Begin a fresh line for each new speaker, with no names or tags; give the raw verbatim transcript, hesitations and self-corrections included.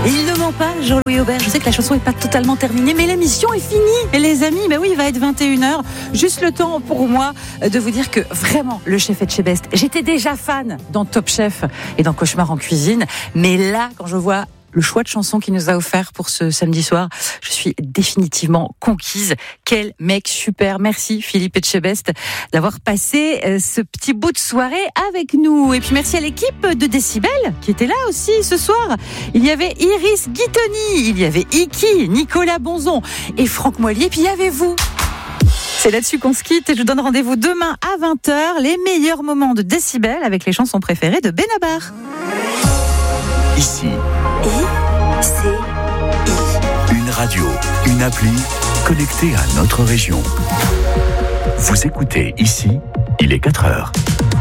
Et il ne ment pas, Jean-Louis Aubert. Je sais que la chanson n'est pas totalement terminée, mais l'émission est finie. Et les amis, ben oui, il va être vingt et une heures. Juste le temps pour moi de vous dire que vraiment, le chef Etchebest, j'étais déjà fan dans Top Chef et dans Cauchemar en cuisine. Mais là, quand je vois le choix de chansons qu'il nous a offert pour ce samedi soir, je suis définitivement conquise. Quel mec super. Merci Philippe Etchebest d'avoir passé ce petit bout de soirée avec nous. Et puis merci à l'équipe de Décibel qui était là aussi ce soir. Il y avait Iris Guitoni, il y avait Iki, Nicolas Bonzon et Franck Moilier. Et puis il y avait vous. C'est là-dessus qu'on se quitte et je vous donne rendez-vous demain à vingt heures. Les meilleurs moments de Décibel avec les chansons préférées de Benabar.
Ici.
I, C, I.
Une radio, une appli connectée à notre région. Vous écoutez Ici, il est quatre heures.